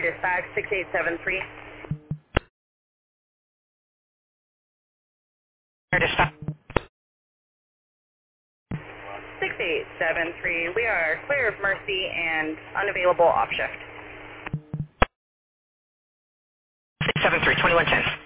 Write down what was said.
dispatch 6873. Dispatch. 6873, we are clear of Mercy and unavailable off shift. 673, 2110.